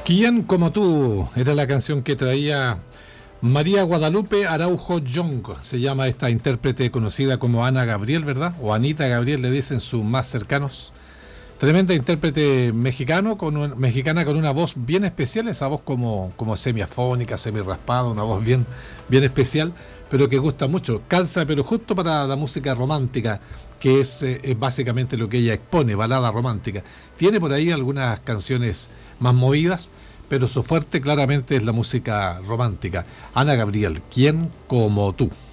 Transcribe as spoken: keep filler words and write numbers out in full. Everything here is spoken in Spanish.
¿Quién como tú? Era la canción que traía María Guadalupe Araujo Young. Se llama esta intérprete conocida como Ana Gabriel, ¿verdad? O Anita Gabriel le dicen sus más cercanos. Tremenda intérprete mexicano con un, mexicana con una voz bien especial, esa voz como, como semiafónica, semi-raspada, una voz bien, bien especial, pero que gusta mucho. Calza, pero justo para la música romántica, que es, eh, es básicamente lo que ella expone, balada romántica. Tiene por ahí algunas canciones más movidas, pero su fuerte claramente es la música romántica. Ana Gabriel, ¿quién como tú?